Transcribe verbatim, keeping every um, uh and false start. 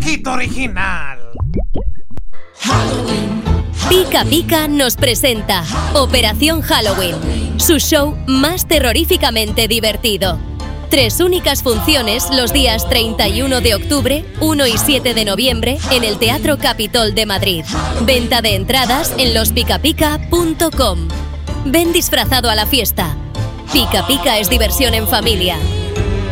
hit original. Pica Pica nos presenta Operación Halloween, su show más terroríficamente divertido. Tres únicas funciones los días treinta y uno de octubre, uno y siete de noviembre en el Teatro Capitol de Madrid. Venta de entradas en los pica pica punto com. Ven disfrazado a la fiesta. Pica Pica es diversión en familia.